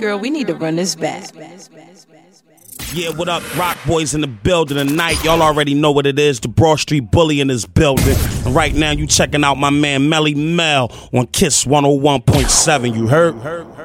girl, we need to run this back. Yeah, what up, Rock Boys in the building tonight. Y'all already know what it is. The Broad Street Bully in this building. And right now you checking out my man Melly Mel on Kiss 101.7. You heard?